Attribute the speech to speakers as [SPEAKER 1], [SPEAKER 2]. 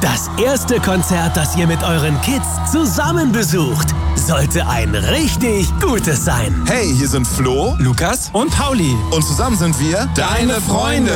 [SPEAKER 1] Das erste Konzert, das ihr mit euren Kids zusammen besucht, sollte ein richtig gutes sein.
[SPEAKER 2] Hey, hier sind Flo,
[SPEAKER 3] Lukas und Pauli.
[SPEAKER 2] und zusammen sind wir
[SPEAKER 3] Deine Freunde.